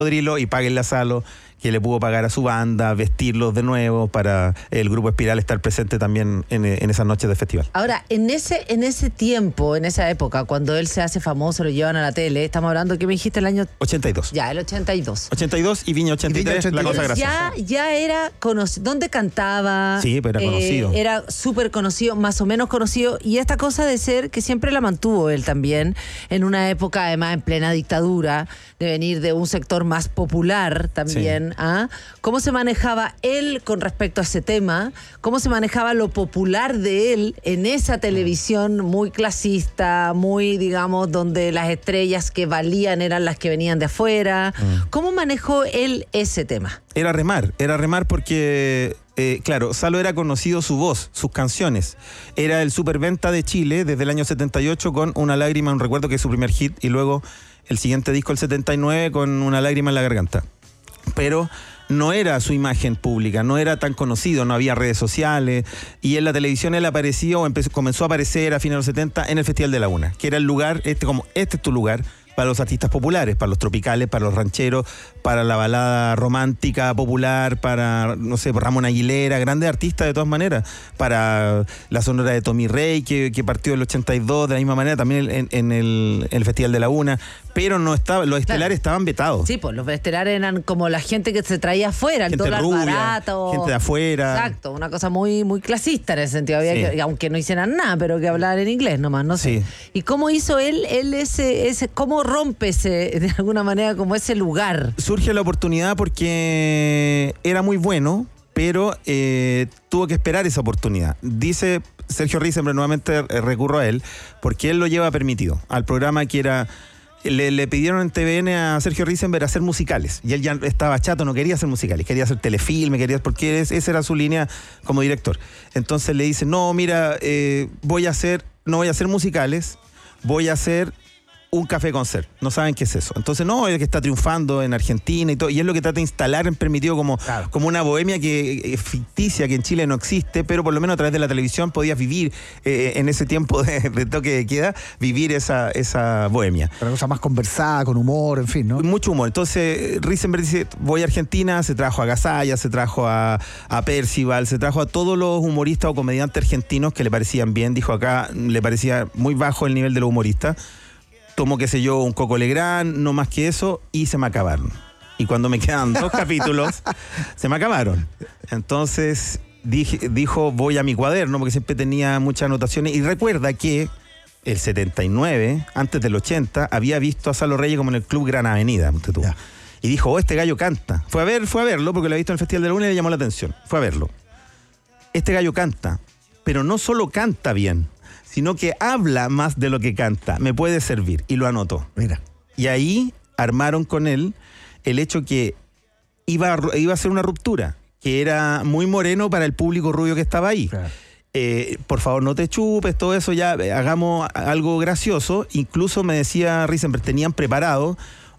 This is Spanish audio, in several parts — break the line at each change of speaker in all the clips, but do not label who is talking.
Cocodrilo y páguenle a Salo, que le pudo pagar a su banda, vestirlos de nuevo para el Grupo Espiral estar presente también en esas noches de festival.
Ahora, en ese tiempo, en esa época, cuando él se hace famoso, lo llevan a la tele, estamos hablando, ¿qué me dijiste? El año
82.
Ya, el 82.
82 y Viña 83, la cosa graciosa.
Ya era conocido. ¿Dónde cantaba?
Sí, pero era conocido.
Era súper conocido, más o menos conocido. Y esta cosa de ser, que siempre la mantuvo él también, en una época además en plena dictadura, de venir de un sector más popular también. Sí. ¿Ah? ¿Cómo se manejaba él con respecto a ese tema? ¿Cómo se manejaba lo popular de él en esa televisión muy clasista, muy, digamos, donde las estrellas que valían eran las que venían de afuera? ¿Cómo manejó él ese tema?
Era remar porque... claro, Salo era conocido su voz, sus canciones. Era el superventa de Chile desde el año 78 con Una lágrima, un recuerdo, que es su primer hit, y luego el siguiente disco, el 79, con Una lágrima en la garganta. Pero no era su imagen pública, no era tan conocido, no había redes sociales, y en la televisión él apareció, comenzó a aparecer a fines de los 70 en el Festival de Laguna, que era el lugar, este es tu lugar, para los artistas populares, para los tropicales, para los rancheros, para la balada romántica popular, para, no sé, Ramón Aguilera, grandes artistas de todas maneras, para la sonora de Tommy Rey, que partió el 82 de la misma manera, también en el Festival de Laguna, pero no estaba, los estelares estaban vetados.
Sí, pues los estelares eran como la gente que se traía afuera, el dólar rubia, barato.
Gente de afuera.
Exacto, una cosa muy, muy clasista en ese sentido. Había que, aunque no hicieran nada, pero que hablaran en inglés nomás, no sé. Sí. ¿Y cómo hizo él ese cómo rompe de alguna manera como ese lugar?
Surge la oportunidad porque era muy bueno, pero tuvo que esperar esa oportunidad. Dice Sergio Risenberg, nuevamente recurro a él, porque él lo lleva permitido al programa que era... Le pidieron en TVN a Sergio Risenberg hacer musicales, y él ya estaba chato, no quería hacer musicales, quería hacer telefilme, porque esa era su línea como director. Entonces le dice, no, mira, no voy a hacer musicales, voy a hacer un café concert. No saben qué es eso. Entonces, no, es que está triunfando en Argentina y todo, y es lo que trata de instalar en Permitido como una bohemia que ficticia, que en Chile no existe, pero por lo menos a través de la televisión podías vivir en ese tiempo de toque de queda, vivir esa bohemia.
Una cosa más conversada, con humor, en fin, ¿no?
Mucho humor. Entonces, Risenberg dice, voy a Argentina, se trajo a Gasalla, se trajo a Percival, se trajo a todos los humoristas o comediantes argentinos que le parecían bien. Dijo acá, le parecía muy bajo el nivel de los humoristas. Tomó, qué sé yo, un Coco Legrand, no más que eso, y se me acabaron. Y cuando me quedan 2 capítulos, se me acabaron. Entonces dijo, voy a mi cuaderno, porque siempre tenía muchas anotaciones, y recuerda que el 79, antes del 80, había visto a Salo Reyes como en el Club Gran Avenida, y dijo, este gallo canta. Fue a verlo, porque lo había visto en el Festival de Laguna y le llamó la atención. Fue a verlo. Este gallo canta, pero no solo canta bien, sino que habla más de lo que canta. Me puede servir. Y lo anotó.
Mira.
Y ahí armaron con él el hecho que iba a ser una ruptura, que era muy moreno para el público rubio que estaba ahí. Claro. Por favor, no te chupes, todo eso, ya hagamos algo gracioso. Incluso me decía Risenberg, tenían preparado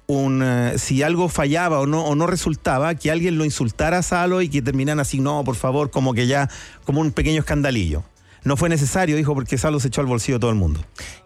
si algo fallaba o no resultaba, que alguien lo insultara a Salo y que terminaran así, no, por favor, como un pequeño escandalillo. No fue necesario, dijo, porque Salo se echó al bolsillo a todo el mundo.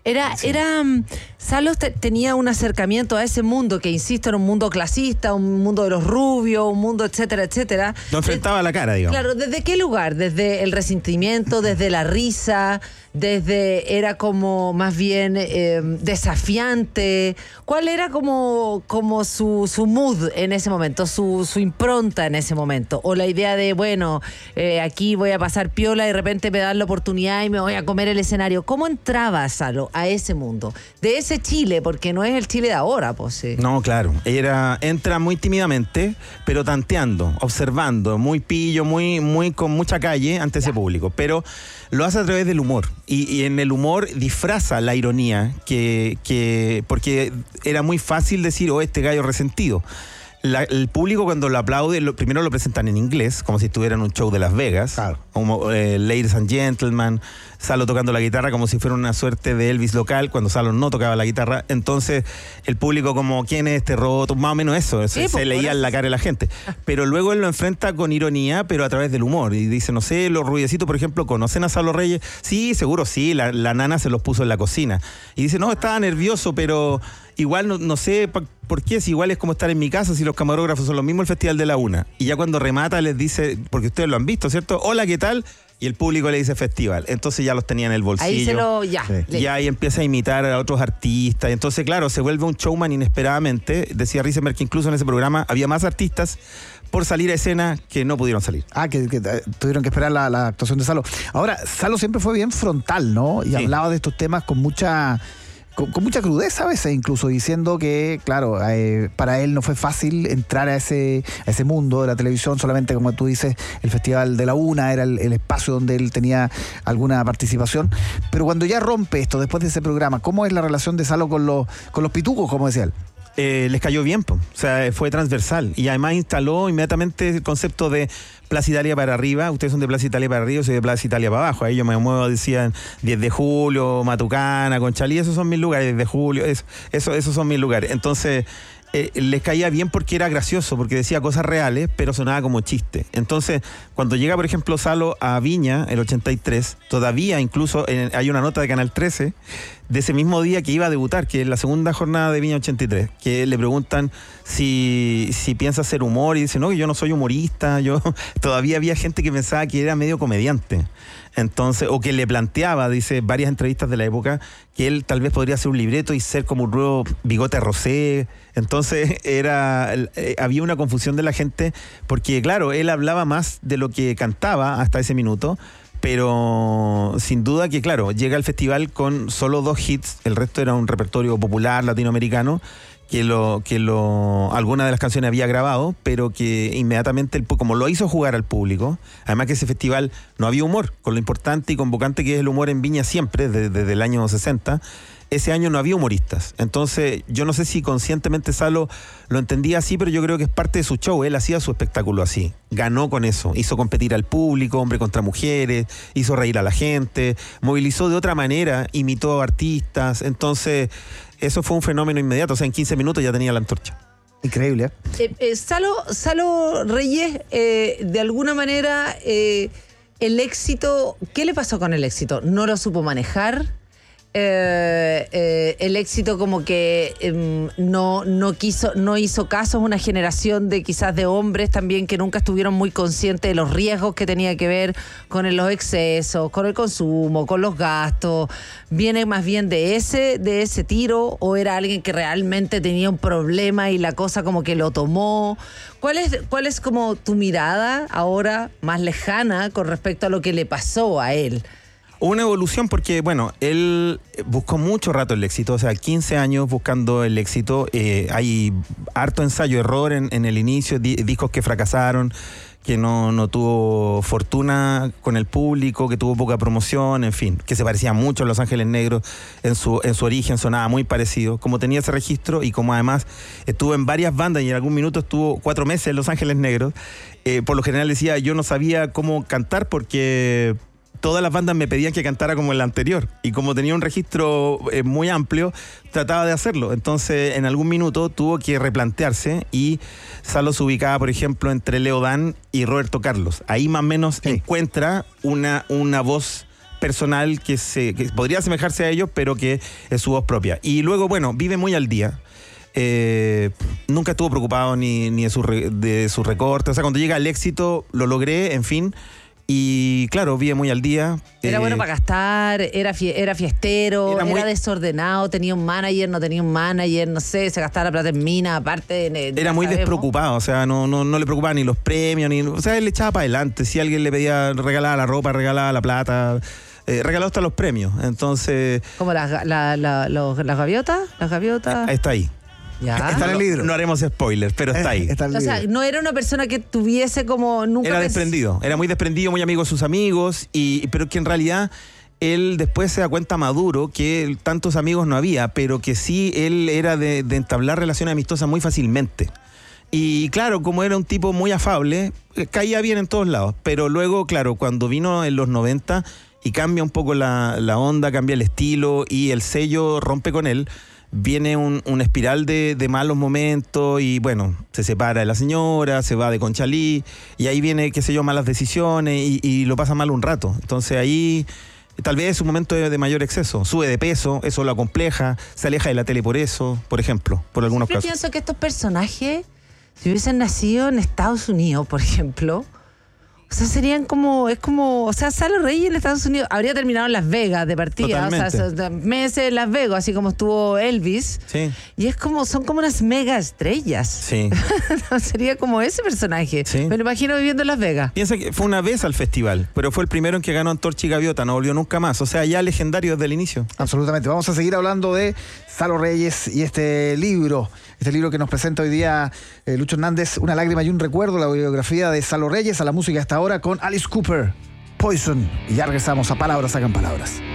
Salo tenía un acercamiento a ese mundo que, insisto, era un mundo clasista, un mundo de los rubios, un mundo etcétera, etcétera.
Lo enfrentaba a la cara, digamos.
Claro, ¿desde qué lugar? ¿Desde el resentimiento, desde la risa, era como más bien desafiante? ¿Cuál era como su mood en ese momento, su impronta en ese momento? O la idea de, bueno, aquí voy a pasar piola y de repente me dan la oportunidad y me voy a comer el escenario. ¿Cómo entraba Salo a ese mundo? De ese Chile, porque no es el Chile de ahora, pues sí.
No, claro. Entra muy tímidamente, pero tanteando, observando, muy pillo, muy con mucha calle ante ese público. Pero lo hace a través del humor. Y en el humor disfraza la ironía, porque era muy fácil decir, este gallo resentido. El público, cuando lo aplaude, primero lo presentan en inglés, como si estuviera en un show de Las Vegas, claro, como Ladies and Gentlemen, Salo tocando la guitarra como si fuera una suerte de Elvis local, cuando Salo no tocaba la guitarra. Entonces el público como, ¿quién es este roto? Más o menos eso, se leía en la cara de la gente. Pero luego él lo enfrenta con ironía, pero a través del humor, y dice, no sé, los rubiecitos, por ejemplo, ¿conocen a Salo Reyes? Sí, seguro sí, la nana se los puso en la cocina. Y dice, no, estaba nervioso, pero igual no sé, ¿por qué? Si igual es como estar en mi casa, si los camarógrafos son los mismos el Festival de la Una. Y ya cuando remata les dice, porque ustedes lo han visto, ¿cierto? Hola, ¿qué tal? Y el público le dice festival. Entonces ya los tenía en el bolsillo.
Ahí se lo, ya.
Sí.
Ya ahí empieza a imitar a otros artistas. Y entonces, claro, se vuelve un showman inesperadamente. Decía Risenberg que incluso en ese programa había más artistas por salir a escena que no pudieron salir.
Que tuvieron que esperar la actuación de Salo. Ahora, Salo siempre fue bien frontal, ¿no? Y
Sí.
hablaba de estos temas con mucha crudeza a veces, incluso diciendo que, claro, para él no fue fácil entrar a ese mundo de la televisión. Solamente, como tú dices, el Festival de la Una era el espacio donde él tenía alguna participación. Pero cuando ya rompe esto, después de ese programa, ¿cómo es la relación de Salo con los pitucos, como decía él?
Les cayó bien, po. O sea, fue transversal. Y además instaló inmediatamente el concepto de Plaza Italia para arriba. Ustedes son de Plaza Italia para arriba, yo soy de Plaza Italia para abajo. Ahí yo me muevo, decían 10 de julio, Matucana, Conchalí, esos son mis lugares, 10 de julio, esos son mis lugares. Entonces, les caía bien porque era gracioso, porque decía cosas reales, pero sonaba como chiste. Entonces, cuando llega, por ejemplo, Salo a Viña, el 83, todavía incluso hay una nota de Canal 13 de ese mismo día que iba a debutar, que es la segunda jornada de Viña 83, que le preguntan si piensa hacer humor y dice, no, que yo no soy humorista. Todavía había gente que pensaba que era medio comediante. Entonces, o que le planteaba, dice, varias entrevistas de la época, que él tal vez podría hacer un libreto y ser como un nuevo Bigote Rosé. Entonces había una confusión de la gente, porque claro, él hablaba más de lo que cantaba hasta ese minuto, pero sin duda que, claro, llega al festival con solo 2 hits, el resto era un repertorio popular latinoamericano, que alguna de las canciones había grabado, pero que inmediatamente, como lo hizo jugar al público, además que ese festival no había humor, con lo importante y convocante que es el humor en Viña siempre, desde el año 60, ese año no había humoristas. Entonces, yo no sé si conscientemente Salo lo entendía así, pero yo creo que es parte de su show. Él hacía su espectáculo así. Ganó con eso. Hizo competir al público, hombre contra mujeres, hizo reír a la gente, movilizó de otra manera, imitó a artistas. Entonces, eso fue un fenómeno inmediato. O sea, en 15 minutos ya tenía la antorcha.
Increíble, ¿eh?
Salo Reyes, de alguna manera, el éxito, ¿qué le pasó con el éxito? ¿No lo supo manejar? El éxito como que no hizo caso a una generación de quizás de hombres también que nunca estuvieron muy conscientes de los riesgos que tenía que ver con los excesos, con el consumo, con los gastos. ¿Viene más bien de ese tiro, o era alguien que realmente tenía un problema y la cosa como que lo tomó? ¿Cuál es como tu mirada ahora más lejana con respecto a lo que le pasó a él?
Una evolución porque, bueno, él buscó mucho rato el éxito, o sea, 15 años buscando el éxito. Hay harto ensayo-error en el inicio, discos que fracasaron, que no tuvo fortuna con el público, que tuvo poca promoción, en fin, que se parecía mucho a Los Ángeles Negros en su origen, sonaba muy parecido. Como tenía ese registro y como además estuvo en varias bandas y en algún minuto estuvo 4 meses en Los Ángeles Negros, por lo general decía, yo no sabía cómo cantar porque todas las bandas me pedían que cantara como en la anterior, y como tenía un registro muy amplio, trataba de hacerlo. Entonces, en algún minuto tuvo que replantearse, y Salo se ubicaba, por ejemplo, entre Leo Dan y Roberto Carlos. Ahí más o menos encuentra una voz personal que podría asemejarse a ellos, pero que es su voz propia. Y luego, bueno, vive muy al día. Nunca estuvo preocupado ni de su recorte. O sea, cuando llega el éxito, lo logré, en fin. Y claro, vive muy al día.
Era bueno para gastar, era fiestero, era desordenado, tenía un manager, no tenía un manager, no sé, se gastaba la plata en mina, aparte.
Era muy despreocupado, o sea, no le preocupaban ni los premios, o sea, él le echaba para adelante. Si alguien le pedía, regalaba la ropa, regalaba la plata, regaló hasta los premios. Entonces.
¿Como las gaviotas? Las gaviotas.
Está ahí.
Ya.
Está en el libro.
No haremos spoilers, pero está ahí.
O sea, no era una persona que tuviese como nunca.
Era desprendido, era muy desprendido, muy amigo de sus amigos, pero que en realidad él después se da cuenta maduro que tantos amigos no había, pero que sí él era de entablar relaciones amistosas muy fácilmente. Y claro, como era un tipo muy afable, caía bien en todos lados. Pero luego, claro, cuando vino en los 90 y cambia un poco la onda, cambia el estilo y el sello rompe con él, viene una espiral de malos momentos y bueno, se separa de la señora, se va de Conchalí y ahí viene, qué sé yo, malas decisiones y lo pasa mal un rato. Entonces ahí Tal vez es un momento de mayor exceso, sube de peso, eso lo acompleja, se aleja de la tele por eso, por ejemplo, por algunos
Siempre
casos.
pienso que estos personajes, si hubiesen nacido en Estados Unidos, por ejemplo, o sea, serían como, o sea, Salo Reyes en Estados Unidos habría terminado en Las Vegas de partida,
Totalmente.
o sea, meses en Las Vegas, así como estuvo Elvis.
Sí.
Y son como unas mega estrellas.
Sí.
Sería como ese personaje.
Sí.
Me lo imagino viviendo en Las Vegas.
Piensa que fue una vez al festival, pero fue el primero en que ganó Antorcha y Gaviota, no volvió nunca más. O sea, ya legendario desde el inicio.
Absolutamente. Vamos a seguir hablando de Salo Reyes y este libro que nos presenta hoy día Lucho Hernández, Una lágrima y un recuerdo, la biografía de Salo Reyes, a la música hasta ahora con Alice Cooper, Poison. Y ya regresamos a Palabras Sacan Palabras.